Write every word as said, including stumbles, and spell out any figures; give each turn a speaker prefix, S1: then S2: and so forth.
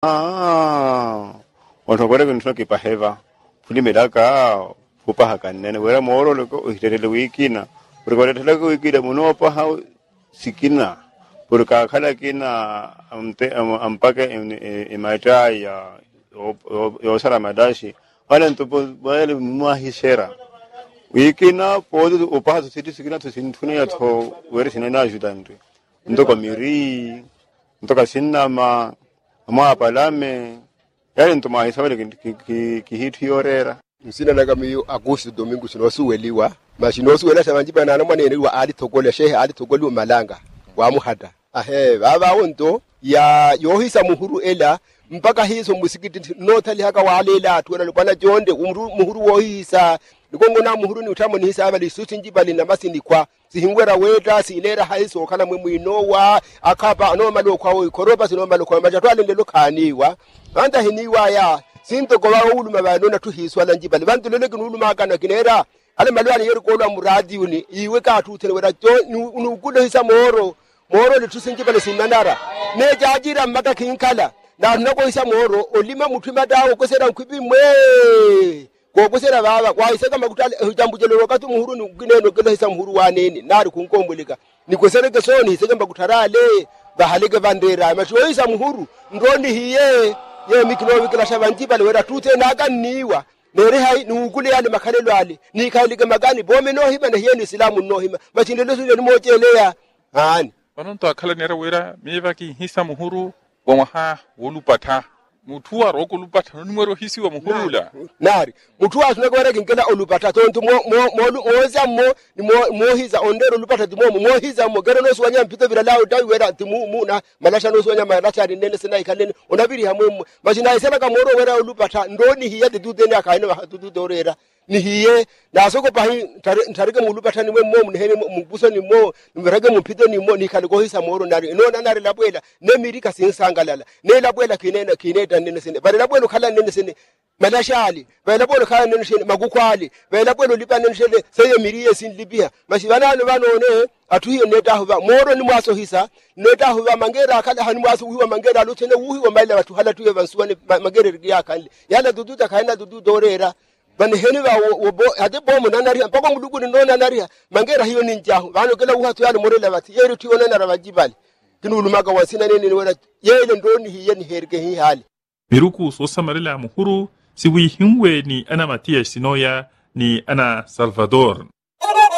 S1: ah watu gore kunto kipaheva puli medaka pupa hakanene wera moro loko uhitele wikina urigore tele wikida munopa ha sikina purka khala kina amte ampake imaita ya yo sara madashi wala ntupo wale muahisera wikina podo upaha siti sikina to sintune ya to wera sinana ajudante ndoka miri ndoka sinama ama palame yale ntuma isabele kihitu yorera
S2: nsina nagamiyo Agosto Domingo sinosuweliwa mashinosuwela sabanjiba na namwane wa ali togole shehe ali togole malanga wa muhada ahe baba wonto ya yohisa muhuru ela mpaka hizo musikiti notali haka walela tuwela lupana jonde umru muhuru wohisa nikongo na muhuru ni utamo ni hisa abali susi njibali na basi ni kwa sihingwera weta silera haiso kana mwe mwinowa akapa no malo kwa koroba sino malo kwa majatwale ndelo kaniwa anda hiniwa ya sinto kwa uluma banona tuhiswa la njibali bantu lele kunuluma kana kinera ale malwani yero ko lwa muradi uni iwe ka tutene wera nukulo hisa moro moro le tusinjibali sinandara ne jajira maka kinkala na nako hisa moro olima mutuma dawo kosera nkwibi mwe kokosera baba kwa iseka makutale hujambujele wakati muhuru ni gineno kilo hisa muhuru waneni nari kunkombulika nikosere kesoni iseka makutarale bahalike bandera masho hisa muhuru ndoni hiye ye mikino wikila shabanjiba lewera tute naga niwa nere hai nukule yale makalelo ale nikalike magani bome no hiba na hiye ni islamu no hiba machindelo suje ni mojelea hani
S3: wanonto akala nera wera mevaki hisa muhuru waha wolupata mutuwa roko lupata numero hisi wa muhurula
S2: nari mutuwa tunagwara kinkela olupata tonto mo mo moza mo mo mohiza ondero lupata timo mohiza mo gero no swanya mpito bila lao dai wera timu muna malasha no swanya malasha nene sena ikalene onabiri hamwe machina isema kamoro wera olupata ndoni hiya dudene akaine wa dudorera ni hiye na soko pahi ntarike mulupata ni mwe mo nehene mubuso ni mo mberage mpito ni mo nikaliko hisa moro nari no nari labwela nemirika sinsangalala ne labwela kinena kineta nene sene bale labwela khala nene sene malashali bale labwela khala nene sene magukwali bale labwela lipa nene sene seye miriye sin libia mashibana banone atuhiye neta huba moro ni mwaso hisa neta huba mangera kala hani mwaso huwa mangera lutene huwa mali watu hala tuye bansuwane mangera rigiya kali yala duduta kaina dudu dorera bani heni ba wo ade bomo nanari mpaka mulugu ni nona nari mangera hiyo ni njahu bano kila uhatu yale morela bati yeri tiona na rabajibali kinulumaga wasina nini wala yele ndoni hiye ni herge hi hali
S3: Miruku sosa marila muhuru siwi himwe ni ana Matias Sinoya ni ana Salvador